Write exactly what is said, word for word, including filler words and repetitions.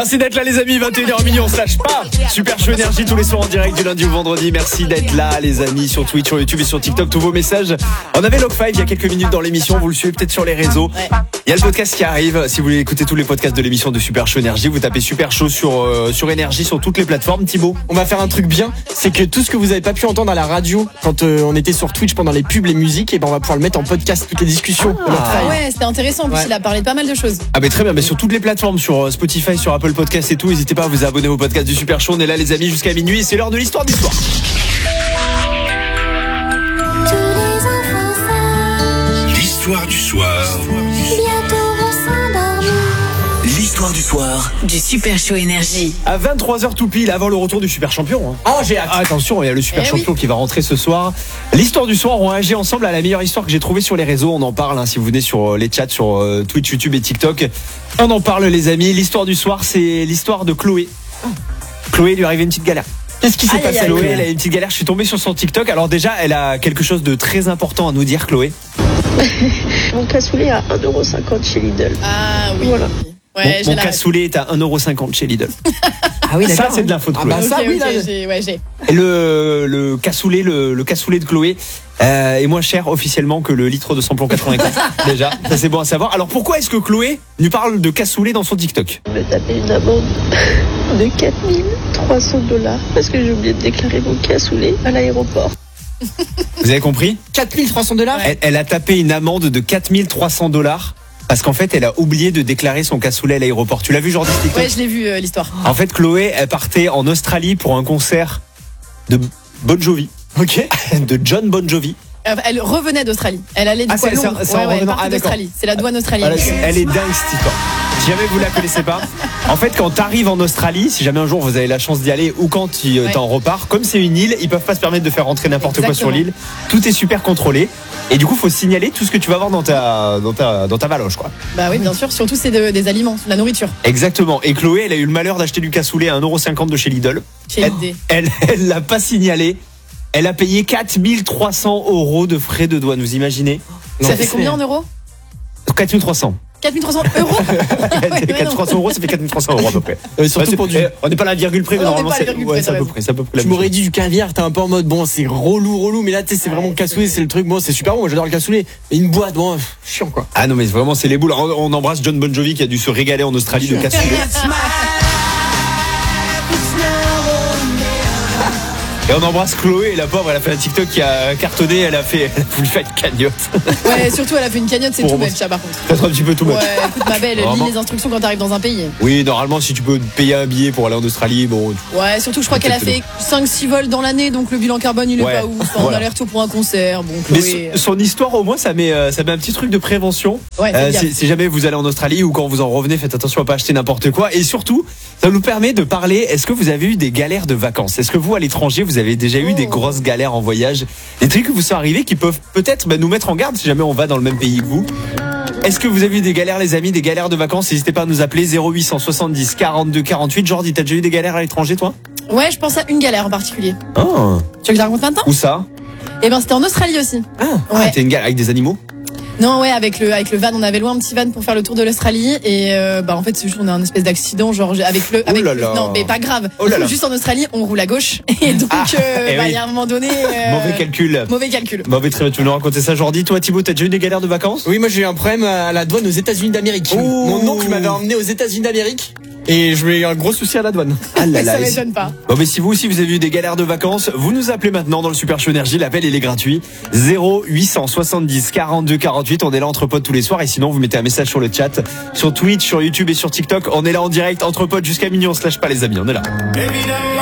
Merci d'être là les amis, vingt et une heures minuit, on se lâche pas. Super Show Énergie tous les soirs en direct du lundi au vendredi. Merci d'être là les amis sur Twitch, sur YouTube et sur TikTok. Tous vos messages. On avait Log cinq il y a quelques minutes dans l'émission, vous le suivez peut-être sur les réseaux. Il y a le podcast qui arrive. Si vous voulez écouter tous les podcasts de l'émission de Super Show Énergie, vous tapez Super Show sur euh, sur Énergie sur toutes les plateformes. Thibaut, on va faire un truc bien, c'est que tout ce que vous avez pas pu entendre à la radio quand euh, on était sur Twitch pendant les pubs, les musiques, et ben on va pouvoir le mettre en podcast, toutes les discussions. Ah, ah ouais, c'était intéressant. En plus, ouais. il a parlé de pas mal de choses. Ah mais très bien, mais sur toutes les plateformes, sur Spotify, sur Apple Podcast et tout, n'hésitez pas à vous abonner au podcast du Super Show. On est là les amis jusqu'à minuit, c'est l'heure de l'histoire du soir. L'histoire du soir. L'histoire du soir du Super Show Énergie. À vingt-trois heures tout pile, avant le retour du Super Champion. Oh, j'ai hâte. Ah, attention, il y a le Super eh Champion oui. qui va rentrer ce soir. L'histoire du soir, on réagit ensemble à la meilleure histoire que j'ai trouvée sur les réseaux. On en parle, hein, si vous venez sur les chats, sur euh, Twitch, YouTube et TikTok. On en parle les amis. L'histoire du soir, c'est l'histoire de Chloé. Chloé, lui arrivait une petite galère. Qu'est-ce qui s'est Aïe, passé aïe, à Chloé, Chloé elle a une petite galère. Je suis tombé sur son TikTok. Alors déjà, elle a quelque chose de très important à nous dire, Chloé. Mon cassoulet à un euro cinquante chez Lidl. Ah oui. Voilà. Ouais, Mon, j'ai mon la cassoulet est à un euro cinquante chez Lidl. Ah oui, Ça, c'est de l'info de Ah Chloé. bah Ok, ça, oui, ok, là. j'ai, ouais, j'ai. Et le, le cassoulet, le, le cassoulet de Chloé euh, est moins cher officiellement que le litre de samplon quatre-vingt-quatre. Déjà, ça c'est bon à savoir. Alors pourquoi est-ce que Chloé nous parle de cassoulet dans son TikTok? Je me tapais une amende de quatre mille trois cents dollars parce que j'ai oublié de déclarer mon cassoulet à l'aéroport. Vous avez compris? quatre mille trois cents dollars. elle, elle a tapé une amende de quatre mille trois cents dollars parce qu'en fait elle a oublié de déclarer son cassoulet à l'aéroport. Tu l'as vu Jordi ce TikTok? Ouais, je l'ai vu euh, l'histoire. En fait Chloé elle partait en Australie pour un concert de Bon Jovi. Ok. De John Bon Jovi. Euh, Elle revenait d'Australie. Elle allait du Ah, coup à c'est- c'est Londres. un- c'est Ouais, un ouais, elle revenant. partait Ah, d'accord. d'Australie. C'est la douane australienne. Voilà, c'est- elle est dingue cette histoire. Si jamais vous la connaissez pas, en fait quand t'arrives en Australie, si jamais un jour vous avez la chance d'y aller ou quand tu Ouais. t'en repars, comme c'est une île, ils peuvent pas se permettre de faire rentrer n'importe quoi sur Exactement. l'île. Tout est super contrôlé et du coup faut signaler tout ce que tu vas avoir dans ta dans ta dans ta valoche quoi. Bah oui, bien sûr. Surtout, c'est de- des aliments, de la nourriture. Exactement. Et Chloé, elle a eu le malheur d'acheter du cassoulet à un euro cinquante de chez Lidl. Chez Elle Lidl. elle elle l'a pas signalé. Elle a payé quatre mille trois cents euros de frais de douane. Vous imaginez? Ça Non, fait c'est- combien en euros? quatre mille trois cents. quatre mille trois cents euros. Ouais, quatre mille trois cents euros, ça fait quatre mille trois cents euros à peu près. Euh, surtout Ouais, pour c'est- du. eh, on n'est pas à la virgule près, mais On n'est normalement pas à la c'est virgule ouais, près, c'est à t'as peu raison. près, c'est à peu près la Tu même m'aurais chose. dit du caviar, t'es un peu en mode bon, c'est relou, relou, mais là, tu sais, c'est vraiment le cassoulet, c'est le truc, bon, c'est super bon, moi j'adore le cassoulet. Mais une boîte, bon, pff, chiant quoi. Ah non mais vraiment c'est les boules. On on embrasse John Bon Jovi qui a dû se régaler en Australie de cassoulet. Et on embrasse Chloé, la pauvre, elle a fait un TikTok qui a cartonné, elle a fait, elle a voulu faire une cagnotte. Ouais, surtout, elle a fait une cagnotte, c'est Pour tout moi. bête, ça, par contre. Peut-être un petit peu tout Ouais, much. écoute, ma belle, Vraiment. lis les instructions quand t'arrives dans un pays. Oui, normalement si tu peux payer un billet pour aller en Australie, bon. Ouais, surtout, je crois qu'elle a fait cinq six vols dans l'année, donc le bilan carbone, il est Ouais, pas ouf. Enfin, voilà. On a l'air tout pour un concert. Bon, Mais Chloé. son, son histoire au moins ça met euh, ça met un petit truc de prévention. Ouais, c'est Euh, bien. si, si jamais vous allez en Australie ou quand vous en revenez, faites attention à pas acheter n'importe quoi. Et surtout, ça nous permet de parler. Est-ce que vous avez eu des galères de vacances? Est-ce que vous à l'étranger vous avez déjà eu Oh. des grosses galères en voyage? Des trucs qui vous sont arrivés qui peuvent peut-être bah, nous mettre en garde si jamais on va dans le même pays que vous. Est-ce que vous avez eu des galères les amis, des galères de vacances? N'hésitez pas à nous appeler zéro huit cent soixante-dix quarante-deux quarante-huit. Jordi, t'as déjà eu des galères à l'étranger toi? Ouais, je pense à une galère en particulier. Oh. Tu veux que je la raconte maintenant? Où ça? Eh ben, c'était en Australie aussi. Ah, Ouais. ah t'es une galère avec des animaux? Non, ouais, avec le, avec le van, on avait loué un petit van pour faire le tour de l'Australie et euh, bah en fait, c'est juste on a un espèce d'accident, genre j'ai- avec le, avec là le- là. non, mais pas grave. Oh là là. Juste en Australie, on roule à gauche et donc Ah, euh, eh bah il oui. y a un moment donné. euh, Mauvais calcul. Mauvais calcul. Mauvais très bien, tu veux nous raconter ça Jordi? Toi Thibaut, t'as déjà eu des galères de vacances? Oui, moi j'ai eu un problème à la douane aux États-Unis d'Amérique. Oh. Mon oncle m'avait emmené aux États-Unis d'Amérique et je vais eu un gros souci à la douane. Ah là là. Ça m'étonne pas. Bon mais si vous aussi vous avez eu des galères de vacances, vous nous appelez maintenant dans le Super Show Énergie, l'appel il est gratuit. zéro huit cent soixante-dix quarante-deux quarante-huit, on est là entre potes tous les soirs et sinon vous mettez un message sur le chat, sur Twitch, sur YouTube et sur TikTok, on est là en direct entre potes jusqu'à minuit, on se lâche pas les amis, on est là.